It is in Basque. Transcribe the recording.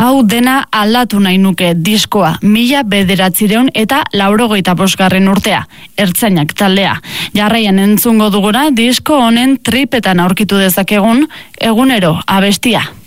Hau dena aldatu nahi nuke diskoa, 1995 eta 85 urtea, Ertzainak taldea. Jarraian entzungo duguna disko honen tripetan aurkitu dezakegun egunero abestia.